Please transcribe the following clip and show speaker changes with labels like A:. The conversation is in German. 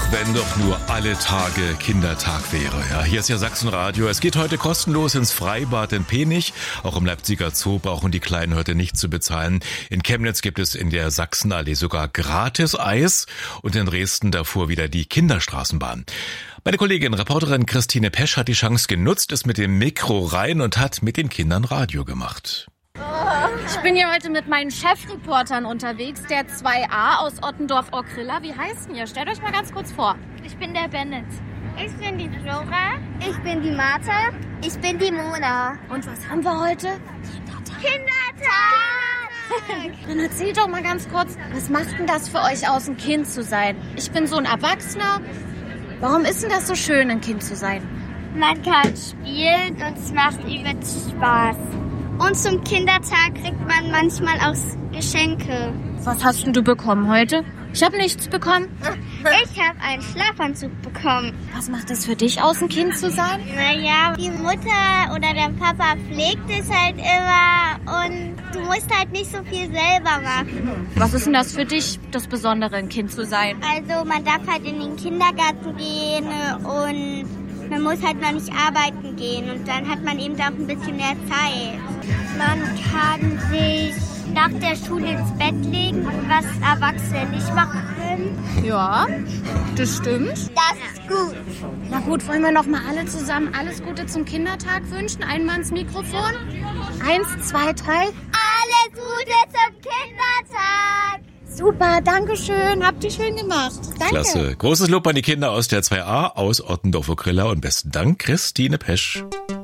A: Wenn doch nur alle Tage Kindertag wäre. Ja, hier ist ja Sachsenradio. Es geht heute kostenlos ins Freibad in Penich. Auch im Leipziger Zoo brauchen die Kleinen heute nichts zu bezahlen. In Chemnitz gibt es in der Sachsenallee sogar gratis Eis. Und in Dresden davor wieder die Kinderstraßenbahn. Meine Kollegin, Reporterin Christine Pesch hat die Chance genutzt, ist mit dem Mikro rein und hat mit den Kindern Radio gemacht.
B: Ich bin hier heute mit meinen Chefreportern unterwegs, der 2a aus Ottendorf-Ockrilla. Wie heißt denn ihr? Stellt euch mal ganz kurz vor.
C: Ich bin der Bennett. Ich bin die Flora. Ich bin die Martha. Ich bin die Mona.
B: Und was haben wir heute?
C: Kindertag!
B: Dann erzählt doch mal ganz kurz, was macht denn das für euch aus, ein Kind zu sein? Ich bin so ein Erwachsener. Warum ist denn das so schön, ein Kind zu sein?
C: Man kann spielen und es macht übelst Spaß. Und zum Kindertag kriegt man manchmal auch Geschenke.
B: Was hast denn du bekommen heute? Ich habe nichts bekommen.
C: Ich habe einen Schlafanzug bekommen.
B: Was macht es für dich aus, ein Kind zu sein?
C: Naja, die Mutter oder der Papa pflegt es halt immer und du musst halt nicht so viel selber machen.
B: Was ist denn das für dich, das Besondere, ein Kind zu sein?
C: Also man darf halt in den Kindergarten gehen und man muss halt noch nicht arbeiten gehen und dann hat man eben auch ein bisschen mehr Zeit. Man kann sich nach der Schule ins Bett legen, was Erwachsene nicht machen können.
B: Ja, das stimmt.
C: Das ist gut.
B: Na gut, wollen wir noch mal alle zusammen alles Gute zum Kindertag wünschen? Einmal ins Mikrofon. 1, 2, 3.
C: Alles Gute zum Kindertag.
B: Super, danke schön. Habt ihr schön gemacht. Danke.
A: Klasse. Großes Lob an die Kinder aus der 2a aus Ottendorf-Ockrilla und besten Dank, Christine Pesch.